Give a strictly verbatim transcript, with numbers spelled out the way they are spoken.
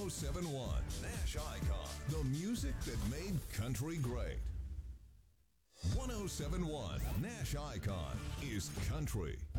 oh seven point one Nash Icon, the music that made country great. one oh seven point one Nash Icon is country.